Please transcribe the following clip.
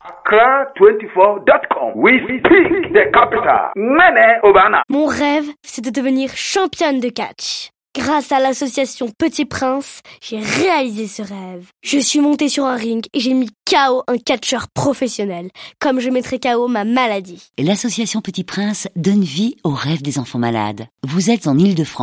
Accra24.com. We speak the capital. Mene Obana. Mon rêve, c'est de devenir championne de catch. Grâce à l'association Petit Prince, j'ai réalisé ce rêve. Je suis montée sur un ring et j'ai mis KO un catcheur professionnel, comme je mettrai KO ma maladie. L'association Petit Prince donne vie aux rêves des enfants malades. Vous êtes en Île-de-France.